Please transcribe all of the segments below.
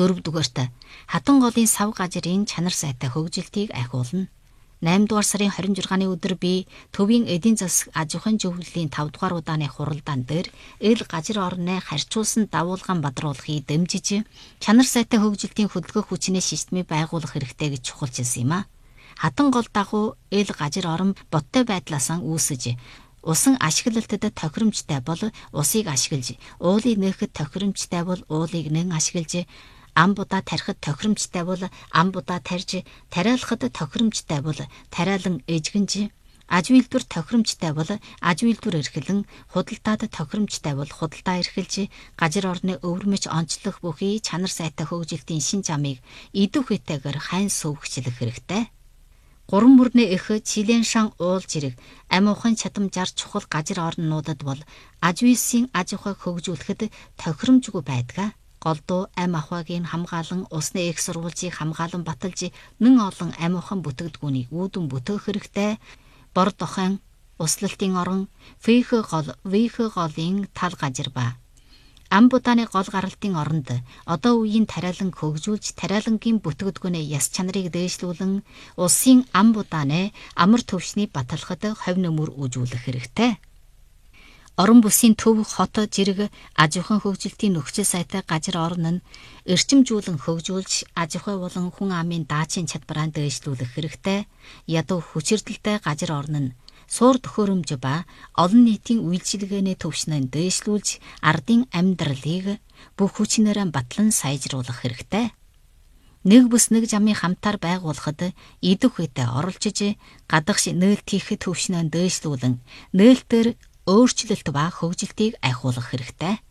4-дүгээрт хатан голын сав газрын чанар сайтай хөгжилтийг ахиулна. 8-дугаар сарын 26-ны өдөр би төвийн эдийн засаг аж ахуйн зөвлөлийн 5-дугаар удааны хуралдаан дээр ил газар орны харьцуулсан давуулган бадруулахыг дэмжиж чанар сайтай хөгжилтийн хөдөлгөөх хүчний системийг байгуулах хэрэгтэй гэж чухалчилсан юм а. Хатан гол дагуу ил газар орон боттой байдлаас үүсэж усан ашиглалтад тохиромжтой бол усыг ашиглаж, уулыг нээхэд тохиромжтой бол уулыг нэн ашиглаж, ам будаа тарихад тохиромжтой бол ам будаа тарьж, тариалахад тохиромжтой бол тариалан эжгэнж, аж үйлдвэр тохиромжтой бол аж үйлдвэр эрхлэн, худалдаад тохиромжтой бол худалдаа эрхэлж, газар орны өвөрмөж онцлох бүхий чанар сайтай хөгжилтийн шин замыг идэвхтэйгээр хайн сувгчлах хэрэгтэй. Гурван мөрний эх Чилен шан уул жирэг амь ухаан чадамжаар чухал газар орнуудад бол аж үйлсийн аж ахуйг хөгжүүлэхэд тохиромжгүй байдаг. Голдуу амь ахуйг хамгаалan усны их сурвалжийг хамгаалan баталж нэн олон амь ухаан бүтээгдэхүүнийг үүдэн бүтээх хэрэгтэй. Бор дохойн, услалтын орон, вх голын тал газар ба ам будааны гол гаралтын оронд одоо үеийн тариалан хөгжүүлж тариалангийн бүтээгдэхүүнээ яс чанарыг дээшлүүлэн улсын ам будааны амар төвшний баталгахад хувь нэмэр үзүүлэх хэрэгтэй. Орон бүсийн төв хот жирэг аж ахуйн хөгжилтийн нөхцөл сайтай газар орн нь эрчимжүүлэн хөгжүүлж аж ахуй болон хүн амын даачийн чадвараа дээшлүүлэх хэрэгтэй. Ядуу хүчирдэлтэй газар орн нь суур төхөөрөмж ба олон нийтийн үйлчилгээний төвшнийг дээшлүүлж ардын амьдралыг бүх хүчнээрээ батлан сайжруулах хэрэгтэй. Нэг бүс нэг замын хамтаар байгуулахад идэвхтэй оролцож гадагш нээлт хийх төвшнийг дээшлүүлэн нээлтээр өөрчлөлт ба хөгжилтийг ахиулах хэрэгтэй.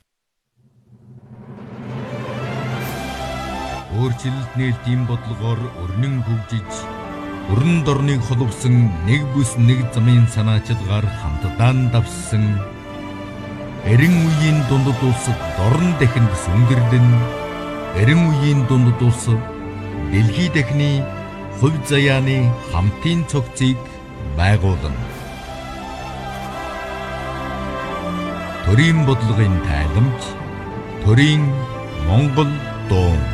Өөрчлөлт нээлтийн бодлогоор өрнөн хөгжиж өрн дорныг холбосон нэг бүс нэг замын санаачилгаар хамтдаа давсан эрен үеийн дундад улс дорн дахинд сүнгэрлэн эрен үеийн дундад улс дэлхий дахины хувь заяаны хамтын цогцыг байгуулна. Төрийн бодлогын тайламж, төрийн Монгол дуу.